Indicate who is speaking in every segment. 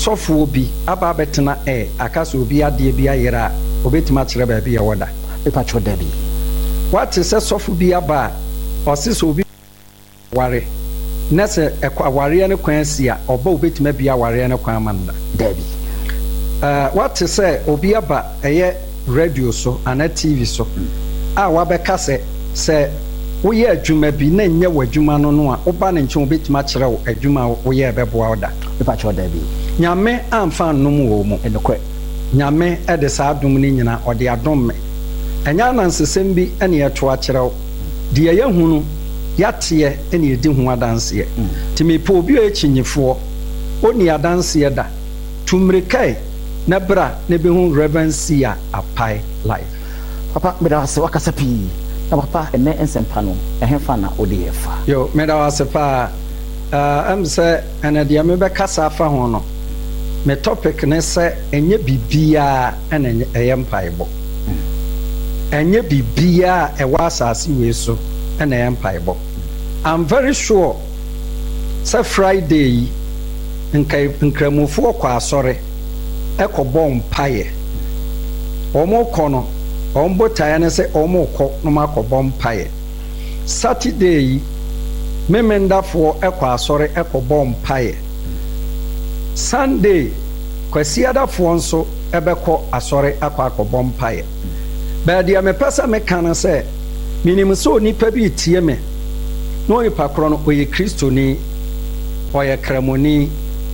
Speaker 1: sɔfo bi aba betena akasa obi ade bi ayera obetima kyerɛ ba bi yɛwoda
Speaker 2: epacho da bi
Speaker 1: what is sɔfo bi aba ɔse obi ware na sɛ aware ne kwan si a ɔba obetima bi aware ne kwan amanda
Speaker 2: da bi
Speaker 1: what is obi aba ɛyɛ radio so ana TV so a wabɛka sɛ woyɛ adwuma bi na nyɛ w'adwuma no a woba ne nkyɛn obetima kyerɛ wo adwuma woyɛ bɛboa woda
Speaker 2: epacho da bi
Speaker 1: nyame amfa nnom wɔ mu
Speaker 2: enokɔ
Speaker 1: nyame ɛde saa adom ne nyina ɔde adom me ɛnya nansesɛm bi ɛne yɛto akyerɛ wo deɛ yɛhunu yɛateɛ ɛne yɛdi ho adanseɛ nti mepɛ obi a ɛkyinyifoɔ ɔni adanseɛ da tummirikae na bra na bɛhu reverence a apae life
Speaker 2: papa meda wase wakasa pii na papa ɛnɛ nsɛmpa no ɛhefa na ɔde yɛfa
Speaker 1: yo meda wase paa ɛm sɛ ɛnɛ deɛ mebɛkasa afa ho no me topic ne sɛ ɛnyɛ biribiaa ɛna ɛyɛ mpaebɔ ɛnyɛ biribiaa ɛwɔ asase wei so ɛna ɛyɛ mpaebɔ I'm very sure sɛ Friday yi nkramofoɔ kɔ asɔre ɛkɔbɔ mpaeɛ ɔmo kɔ no ɔmo botaeɛ ne sɛ ɔmo kɔ no makɔbɔ mpaeɛ Saturday yi memendafoɔ ɛkɔ asɔre ɛkɔbɔ mpaeɛ Sunday kwasiadafoɔ nso ɛbɛkɔ asɔre akɔbɔ mpaeɛ baadeɛ mepɛ sɛ meka no sɛ minim sɛ onipa bi tie me na onipa korɔ no ɔyɛ kristoni ɔyɛ kramoni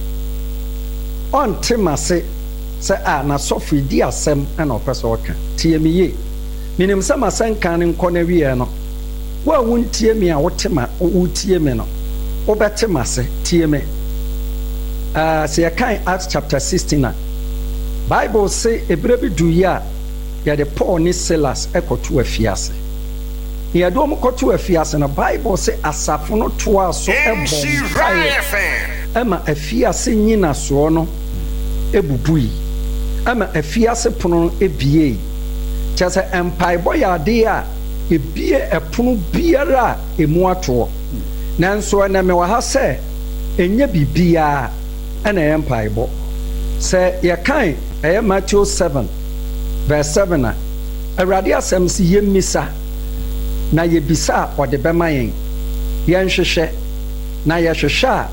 Speaker 1: ɔnte mase sɛ n'asɔfo di asɛm ɛna ɔpɛ sɛ ɔka tie me ye minim sɛ masɛnka ne nkɔ na wieɛ no wo a wontie me a wotie me no wobɛte mase tie me sɛ yɛkan Acts chapter 16 a Bible say ebere bi du yi a yɛde Paul ne Silas ɛkɔto afiase yɛde ɔmo kɔto afiase no Bible say asafo no toa so ɛbɔ ɛma afiase nyina soɔ no ebubui ɛma afiase pono no ebie kyɛ sɛ mpaebɔ yɛ ade a ebie ɛpono biara a emu atoɔ nanso ɛna mewɔ ha sɛ ɛnyɛ bibiara ɛna ɛyɛ mpaebɔ sɛ yɛkan ɛyɛ Matthew 7 verse 7 a Awurade asɛm si yɛmmisa na yɛbisa a ɔde bɛma yɛn yɛnhwehwɛ na yɛhwehwɛ a